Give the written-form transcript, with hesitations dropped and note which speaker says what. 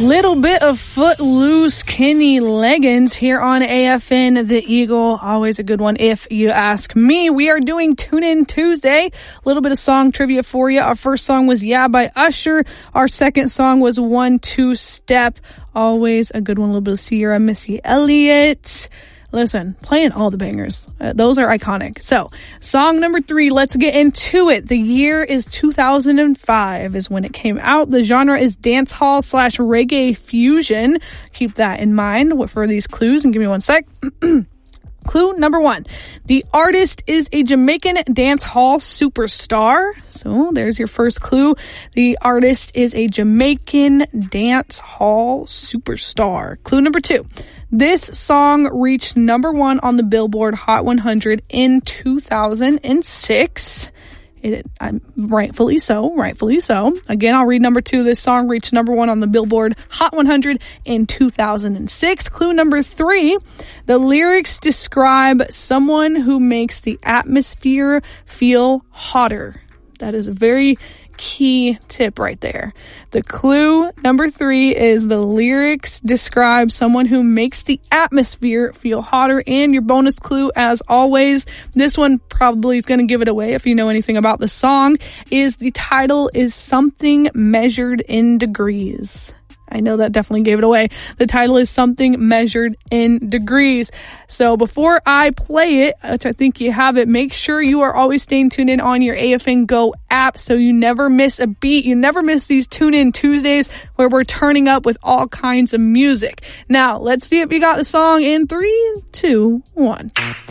Speaker 1: Little bit of Footloose, Kenny Loggins here on AFN The Eagle. Always a good one if you ask me. We are doing Tune In Tuesday. A little bit of song trivia for you. Our first song was Yeah by Usher. Our second song was 1-2 Step. Always a good one. A little bit of Sierra, Missy Elliott. Listen, playing all the bangers. Those are iconic. So, song number 3, let's get into it. The year is 2005 is when it came out. The genre is dancehall / reggae fusion. Keep that in mind for these clues, and give me one sec. Clue number 1. The artist is a Jamaican dance hall superstar. So there's your first clue. The artist is a Jamaican dance hall superstar. Clue number 2. This song reached number 1 on the Billboard Hot 100 in 2006. Rightfully so. Again, I'll read number 2. This song reached number 1 on the Billboard Hot 100 in 2006. Clue number 3. The lyrics describe someone who makes the atmosphere feel hotter. That is a very key tip right there. The clue number 3 is the lyrics describe someone who makes the atmosphere feel hotter. And your bonus clue, as always, this one probably is going to give it away if you know anything about the song, is the title is Something Measured in Degrees. I know that definitely gave it away. The title is Something Measured in Degrees. So before I play it, which I think you have it, make sure you are always staying tuned in on your AFN Go app so you never miss a beat. You never miss these Tune In Tuesdays where we're turning up with all kinds of music. Now, let's see if you got the song in 3, 2, 1.